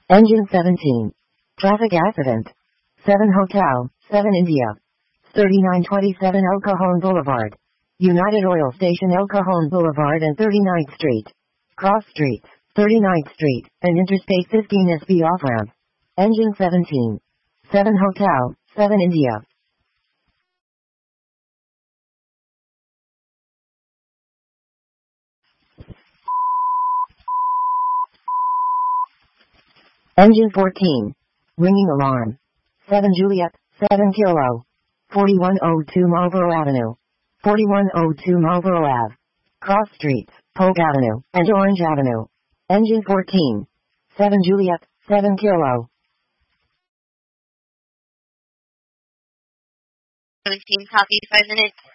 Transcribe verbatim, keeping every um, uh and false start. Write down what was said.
Engine seventeen. Traffic accident. seven Hotel, seven India. thirty-nine twenty-seven El Cajon Boulevard. United Oil Station El Cajon Boulevard and thirty-ninth Street. Cross Streets, thirty-ninth Street, and Interstate fifteen S B off-ramp. Engine seventeen. seven Hotel, seven India. Engine fourteen. Ringing alarm. seven Juliet, seven Kilo. forty-one oh two Marlboro Avenue. forty-one oh two Marlboro Ave. Cross Streets, Polk Avenue, and Orange Avenue. Engine fourteen. seven Juliet, seven Kilo. seventeen copy, five minutes.